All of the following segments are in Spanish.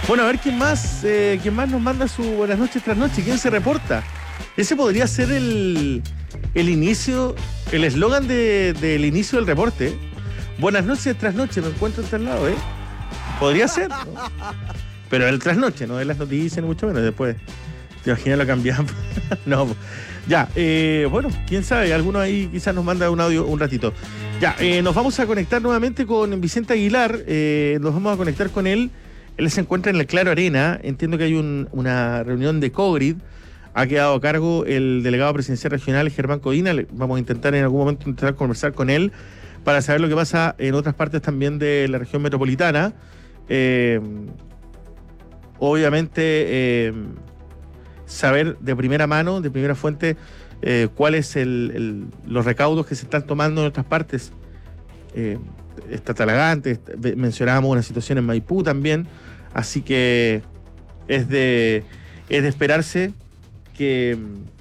Bueno, a ver quién más nos manda su buenas noches tras noche, quién se reporta. Ese podría ser el inicio, el eslogan del inicio del reporte. Buenas noches tras noche, me encuentro en tal lado, ¿eh? Podría ser, ¿no? Pero el trasnoche, no de las noticias, ni mucho menos. Después, te imaginas lo cambiamos. No, ya, bueno, quién sabe, alguno ahí quizás nos manda un audio un ratito. Ya, nos vamos a conectar nuevamente con Vicente Aguilar, nos vamos a conectar con él. Él se encuentra en el Claro Arena, entiendo que hay una reunión de COGRID, ha quedado a cargo el delegado presidencial regional Germán Codina. Vamos a intentar en algún momento conversar con él para saber lo que pasa en otras partes también de la región metropolitana. Obviamente, saber de primera mano, de primera fuente, cuáles los recaudos que se están tomando en otras partes. Está Talagante, mencionábamos una situación en Maipú también, así que es de esperarse que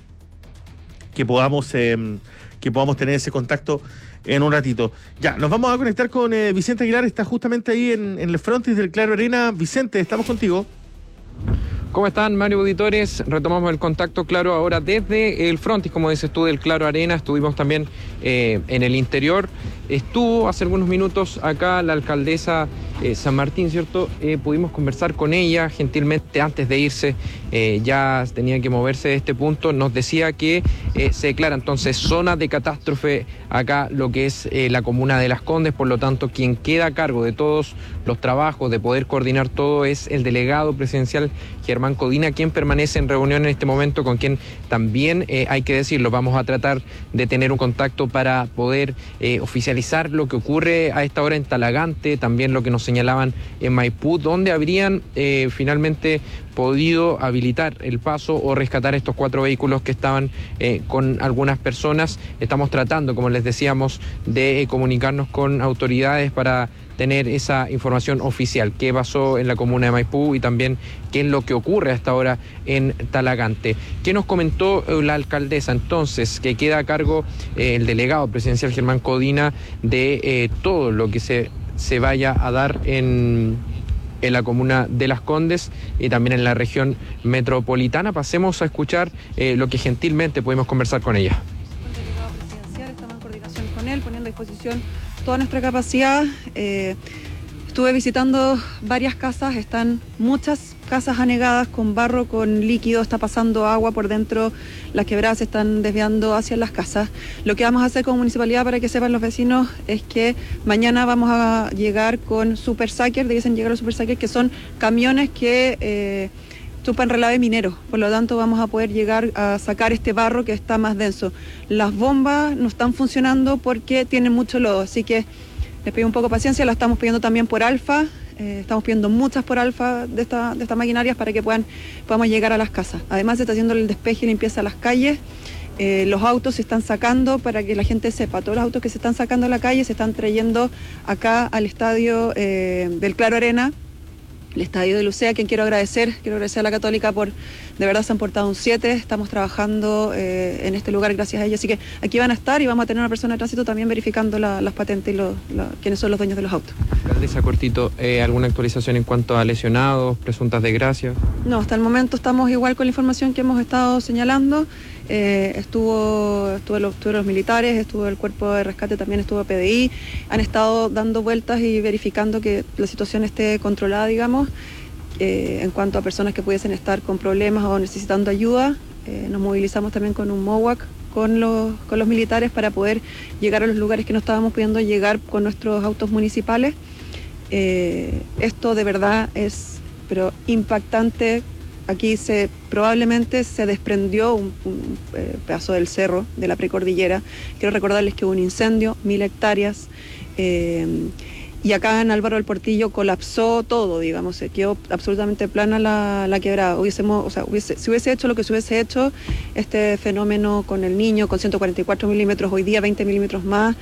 podamos tener ese contacto en un ratito. Ya, nos vamos a conectar con Vicente Aguilar, está justamente ahí en el frontis del Claro Arena. Vicente, estamos contigo. ¿Cómo están, Mario Auditores? Retomamos el contacto, claro, ahora desde el frontis, como dices tú, del Claro Arena. Estuvimos también en el interior. Estuvo hace algunos minutos acá la alcaldesa San Martín, ¿cierto? Pudimos conversar con ella gentilmente antes de irse. Ya tenía que moverse de este punto. Nos decía que se declara entonces zona de catástrofe acá lo que es la comuna de Las Condes. Por lo tanto, quien queda a cargo de todos los trabajos, de poder coordinar todo, es el delegado presidencial Germán Codina, quien permanece en reunión en este momento, con quien también, hay que decirlo, vamos a tratar de tener un contacto para poder oficializar lo que ocurre a esta hora en Talagante, también lo que nos señalaban en Maipú, donde habrían finalmente podido habilitar el paso o rescatar estos 4 vehículos que estaban con algunas personas. Estamos tratando, como les decíamos, de comunicarnos con autoridades para tener esa información oficial, qué pasó en la comuna de Maipú y también qué es lo que ocurre hasta ahora en Talagante. ¿Qué nos comentó la alcaldesa entonces? Que queda a cargo el delegado presidencial Germán Codina de todo lo que se vaya a dar en la comuna de Las Condes y también en la región metropolitana. Pasemos a escuchar lo que gentilmente pudimos conversar con ella. El delegado presidencial, estamos en coordinación con él, poniendo a disposición toda nuestra capacidad. Estuve visitando varias casas, están muchas casas anegadas con barro, con líquido, está pasando agua por dentro, las quebradas se están desviando hacia las casas. Lo que vamos a hacer como municipalidad, para que sepan los vecinos, es que mañana vamos a llegar con super sucker, debiesen llegar los super suckers, que son camiones que chupan relave minero, por lo tanto vamos a poder llegar a sacar este barro que está más denso. Las bombas no están funcionando porque tienen mucho lodo, así que les pido un poco de paciencia. La estamos pidiendo también por alfa, estamos pidiendo muchas por alfa de estas maquinarias para que podamos llegar a las casas. Además se está haciendo el despeje y limpieza a las calles. Los autos se están sacando, para que la gente sepa, todos los autos que se están sacando a la calle se están trayendo acá al estadio del Claro Arena, el estadio de Lucea, a quien quiero agradecer a la Católica por, de verdad se han portado un 7, estamos trabajando en este lugar gracias a ellos, así que aquí van a estar y vamos a tener una persona de tránsito también verificando las patentes y quiénes son los dueños de los autos. Alcaldesa, cortito, ¿alguna actualización en cuanto a lesionados, presuntas desgracias? No, hasta el momento estamos igual con la información que hemos estado señalando. Estuvieron los militares, estuvo el cuerpo de rescate, también estuvo PDI, han estado dando vueltas y verificando que la situación esté controlada, digamos, en cuanto a personas que pudiesen estar con problemas o necesitando ayuda. Nos movilizamos también con un MOWAC con los militares para poder llegar a los lugares que no estábamos pudiendo llegar con nuestros autos municipales. Esto de verdad es impactante. Aquí probablemente se desprendió un pedazo del cerro de la precordillera. Quiero recordarles que hubo un incendio, 1000 hectáreas, y acá en Álvaro del Portillo colapsó todo, digamos, se quedó absolutamente plana la quebrada. Si hubiese hecho lo que se hubiese hecho, este fenómeno con el Niño, con 144 milímetros, hoy día 20 milímetros más,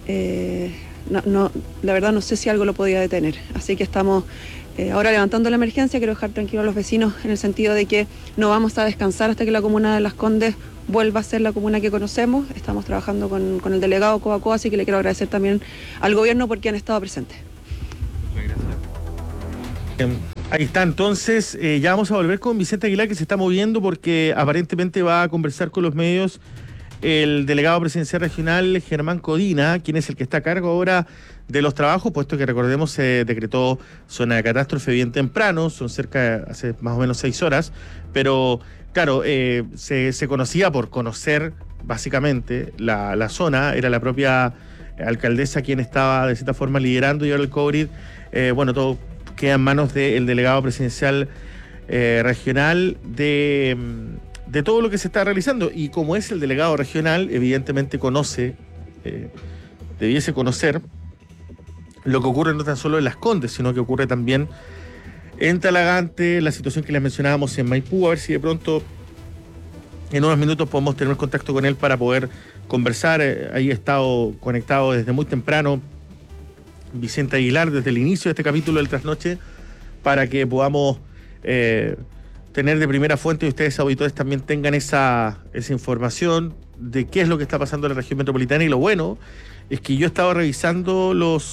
la verdad no sé si algo lo podía detener. Así que estamos ahora levantando la emergencia. Quiero dejar tranquilo a los vecinos en el sentido de que no vamos a descansar hasta que la comuna de Las Condes vuelva a ser la comuna que conocemos. Estamos trabajando con el delegado Coba, así que le quiero agradecer también al gobierno porque han estado presentes. Muchas gracias. Ahí está, entonces ya vamos a volver con Vicente Aguilar, que se está moviendo porque aparentemente va a conversar con los medios el delegado presidencial regional Germán Codina, quien es el que está a cargo ahora de los trabajos, puesto que recordemos se decretó zona de catástrofe bien temprano, son hace más o menos 6 horas, pero claro, se conocía por conocer básicamente la zona, era la propia alcaldesa quien estaba de cierta forma liderando y ahora el COVID, todo queda en manos del delegado presidencial regional de todo lo que se está realizando. Y como es el delegado regional, evidentemente debiese conocer lo que ocurre no tan solo en Las Condes, sino que ocurre también en Talagante, la situación que les mencionábamos en Maipú. A ver si de pronto en unos minutos podemos tener contacto con él para poder conversar. Ahí he estado conectado desde muy temprano Vicente Aguilar, desde el inicio de este capítulo del Trasnoche, para que podamos tener de primera fuente y ustedes auditores también tengan esa información de qué es lo que está pasando en la región metropolitana. Y lo bueno es que yo he estado revisando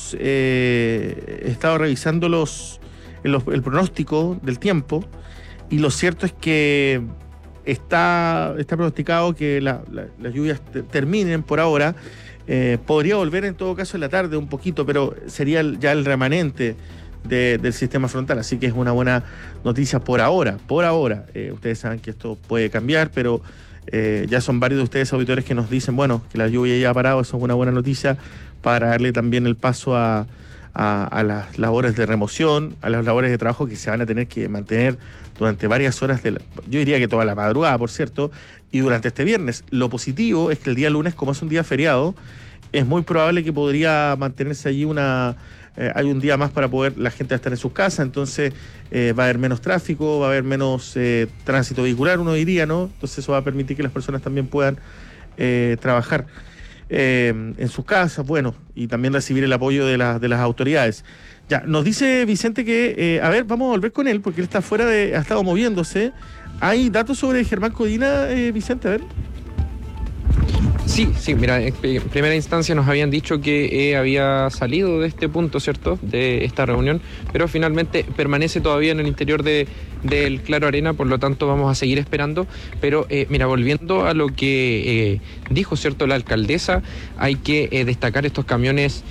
el pronóstico del tiempo, y lo cierto es que está pronosticado que las lluvias terminen por ahora. Podría volver en todo caso en la tarde un poquito, pero sería ya el remanente del sistema frontal, así que es una buena noticia por ahora. Ustedes saben que esto puede cambiar, pero ya son varios de ustedes auditores que nos dicen, que la lluvia ya ha parado. Eso es una buena noticia para darle también el paso a las labores de remoción, a las labores de trabajo que se van a tener que mantener durante varias horas, yo diría que toda la madrugada, por cierto, y durante este viernes. Lo positivo es que el día lunes, como es un día feriado, es muy probable que podría mantenerse allí hay un día más para poder la gente estar en sus casas, entonces va a haber menos tráfico, va a haber menos tránsito vehicular, uno diría, ¿no? Entonces eso va a permitir que las personas también puedan trabajar en sus casas, y también recibir el apoyo de las autoridades. Ya, nos dice Vicente que, vamos a volver con él, porque él está ha estado moviéndose. ¿Hay datos sobre Germán Codina, Vicente? A ver. Sí, mira, en primera instancia nos habían dicho que había salido de este punto, ¿cierto?, de esta reunión, pero finalmente permanece todavía en el interior del Claro Arena, por lo tanto vamos a seguir esperando. Pero mira, volviendo a lo que dijo, ¿cierto?, la alcaldesa, hay que destacar estos camiones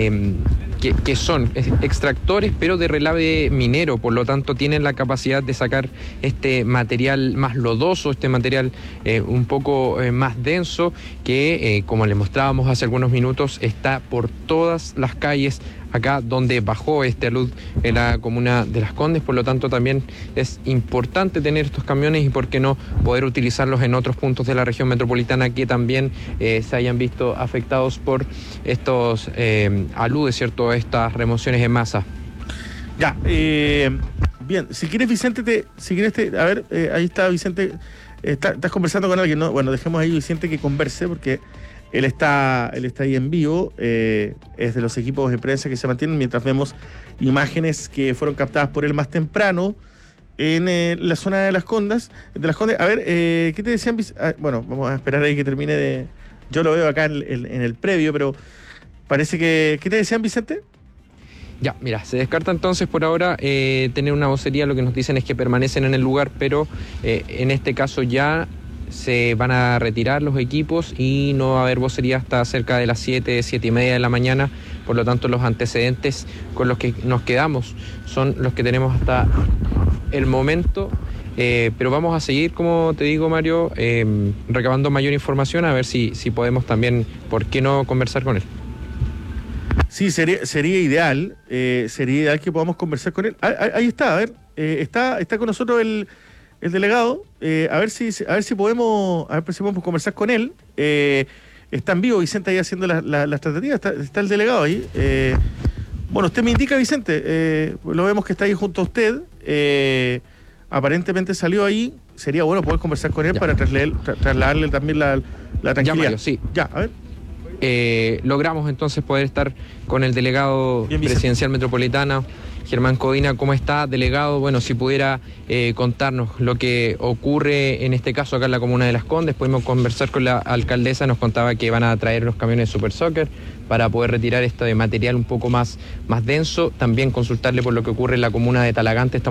que son extractores, pero de relave minero, por lo tanto tienen la capacidad de sacar este material más lodoso, este material un poco más denso, que como les mostrábamos hace algunos minutos, está por todas las calles acá donde bajó este alud en la comuna de Las Condes. Por lo tanto también es importante tener estos camiones y por qué no poder utilizarlos en otros puntos de la región metropolitana que también se hayan visto afectados por estos aludes, ¿cierto?, estas remociones en masa. Ya, bien, si quieres Vicente, ahí está Vicente, estás conversando con alguien, ¿no? Dejemos ahí Vicente que converse, porque él está ahí en vivo, es de los equipos de prensa que se mantienen, mientras vemos imágenes que fueron captadas por él más temprano en la zona de Las Condes. A ver, ¿qué te decían? Vamos a esperar ahí que termine yo lo veo acá en el previo, pero parece que... ¿Qué te decían, Vicente? Ya, mira, se descarta entonces por ahora tener una vocería. Lo que nos dicen es que permanecen en el lugar, pero en este caso ya se van a retirar los equipos y no va a haber vocería hasta cerca de las 7:30 de la mañana. Por lo tanto, los antecedentes con los que nos quedamos son los que tenemos hasta el momento. Pero vamos a seguir, como te digo, Mario, recabando mayor información, a ver si podemos también, ¿por qué no conversar con él? Sí, sería ideal que podamos conversar con él. Ahí está, a ver, está con nosotros el delegado, a ver si podemos conversar con él. Está en vivo Vicente ahí haciendo las tratativas, está el delegado ahí. Usted me indica, Vicente, lo vemos que está ahí junto a usted. Aparentemente salió ahí. Sería bueno poder conversar con él para trasladarle también la tranquilidad. Ya, Mario, sí. Ya, a ver. Logramos entonces poder estar con el delegado presidencial metropolitano, Germán Codina. ¿Cómo está, delegado? Bueno, si pudiera contarnos lo que ocurre en este caso acá en la comuna de Las Condes. Pudimos conversar con la alcaldesa, nos contaba que van a traer los camiones de Super Soccer para poder retirar este material un poco más denso. También consultarle por lo que ocurre en la comuna de Talagante.